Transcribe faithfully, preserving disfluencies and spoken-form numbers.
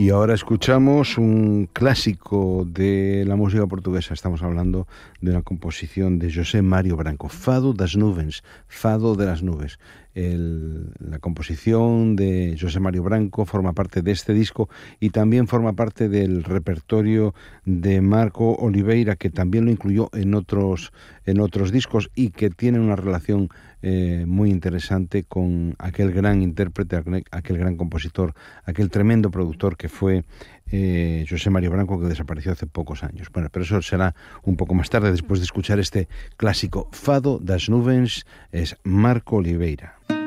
Y ahora escuchamos un clásico de la música portuguesa. Estamos hablando de una composición de José Mário Branco, Fado das Nuvens, Fado de las Nubes. El, la composición de José Mário Branco forma parte de este disco y también forma parte del repertorio de Marco Oliveira, que también lo incluyó en otros, en otros discos y que tiene una relación eh, muy interesante con aquel gran intérprete, aquel, aquel gran compositor, aquel tremendo productor que fue eh, José Mário Branco, que desapareció hace pocos años. Bueno, pero eso será un poco más tarde, después de escuchar este clásico Fado das Nuvens. Es Marco Oliveira.